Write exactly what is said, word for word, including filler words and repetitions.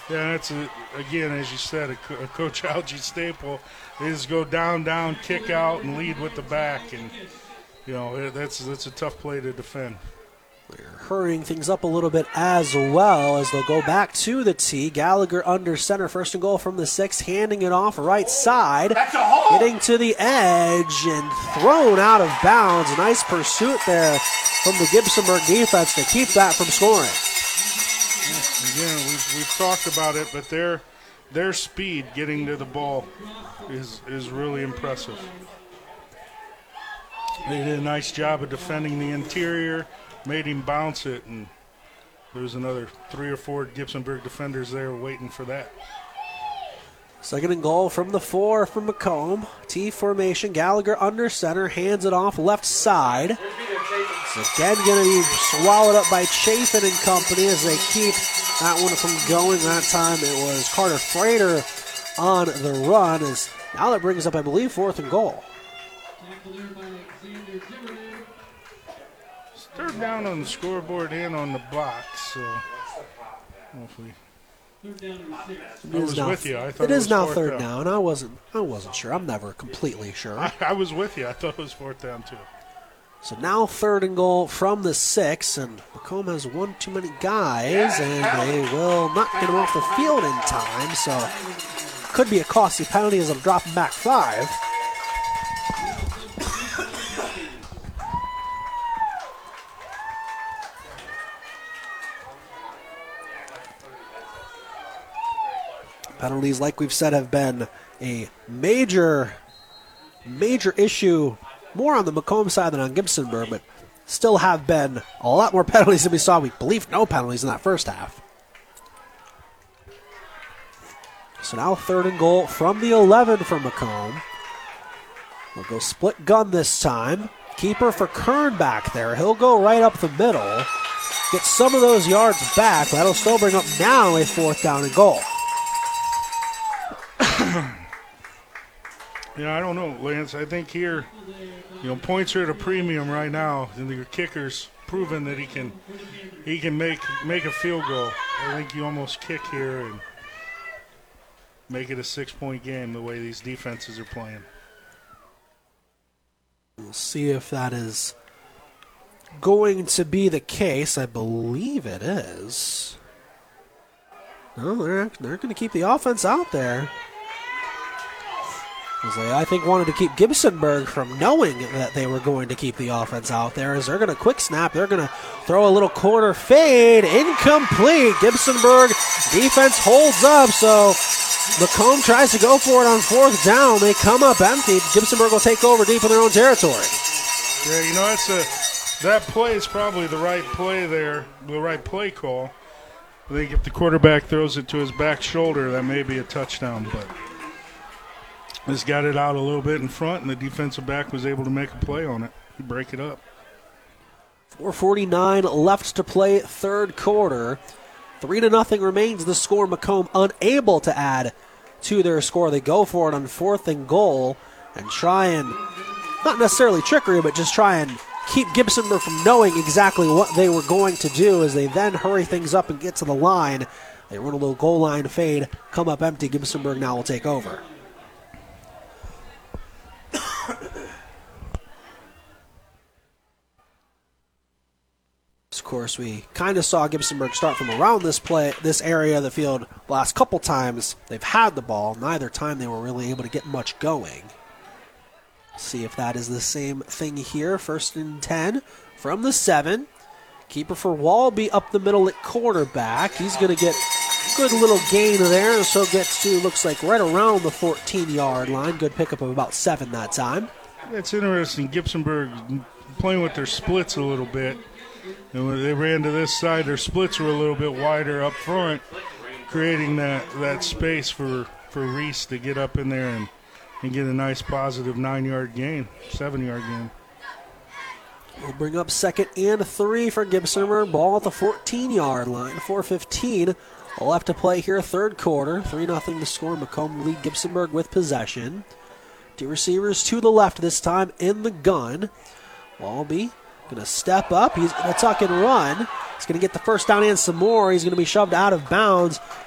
Yeah, that's, a, again, as you said, a, a Coach Algie staple is go down, down, kick out, and lead with the back. And, you know, that's, that's a tough play to defend. They're hurrying things up a little bit as well as they'll go back to the tee. Gallagher under center, first and goal from the six, handing it off right side, getting to the edge and thrown out of bounds. Nice pursuit there from the Gibsonburg defense to keep that from scoring. Again, we've, we've talked about it, but their their speed getting to the ball is is really impressive. They did a nice job of defending the interior, made him bounce it, and there was another three or four Gibsonburg defenders there waiting for that. Second and goal from the four from Macomb. T formation, Gallagher under center, hands it off left side. It's again going to be swallowed up by Chafin and company as they keep that one from going. That time it was Carter Frater on the run. As now that brings up, I believe, fourth and goal. It's third down on the scoreboard and on the box, so hopefully. I was now, with you. I thought it it is was now fourth third down. down. I wasn't. I wasn't sure. I'm never completely sure. I, I was with you. I thought it was fourth down too. So now third and goal from the six, and Macomb has one too many guys, and they will not get him off the field in time. So could be a costly penalty as I'm dropping back five. Penalties, like we've said, have been a major, major issue, more on the Macomb side than on Gibsonburg, but still have been a lot more penalties than we saw. We believe no penalties in that first half. So now third and goal from the eleven for Macomb. We'll go split gun this time. Keeper for Kern back there. He'll go right up the middle. Get some of those yards back. That'll still bring up now a fourth down and goal. Yeah, I don't know, Lance. I think here, you know, points are at a premium right now, and your kicker's proven that he can he can make make a field goal. I think you almost kick here and make it a six-point game the way these defenses are playing. We'll see if that is going to be the case. I believe it is. No, they're, they're going to keep the offense out there. As they, I think, wanted to keep Gibsonburg from knowing that they were going to keep the offense out there. As they're going to quick snap, they're going to throw a little corner fade, incomplete. Gibsonburg defense holds up, so Macomb tries to go for it on fourth down. They come up empty. Gibsonburg will take over deep in their own territory. Yeah, you know, that's a that play is probably the right play there, the right play call. I think if the quarterback throws it to his back shoulder, that may be a touchdown, but just got it out a little bit in front, and the defensive back was able to make a play on it, break it up. four forty-nine left to play, third quarter. Three to nothing remains the score. Macomb unable to add to their score. They go for it on fourth and goal and try and, not necessarily trickery, but just try and keep Gibsonburg from knowing exactly what they were going to do as they then hurry things up and get to the line. They run a little goal line fade, come up empty. Gibsonburg now will take over. Of course, we kind of saw Gibsonburg start from around this play, this area of the field the last couple times they've had the ball. Neither time they were really able to get much going. See if that is the same thing here. First and ten from the seven. Keeper for Walby up the middle at quarterback. He's going to get a good little gain there, and so gets to, looks like, right around the fourteen-yard line. Good pickup of about seven that time. It's interesting. Gibsonburg playing with their splits a little bit. And when they ran to this side, their splits were a little bit wider up front, creating that, that space for, for Reese to get up in there and, and get a nice positive nine-yard gain, seven-yard gain. We'll bring up second and three for Gibsonburg. Ball at the fourteen-yard line. four fifteen left to play here, third quarter. three nothing to score. Macomb lead Gibsonburg with possession. Two receivers to the left this time in the gun. Walby going to step up. He's going to tuck and run. He's going to get the first down and some more. He's going to be shoved out of bounds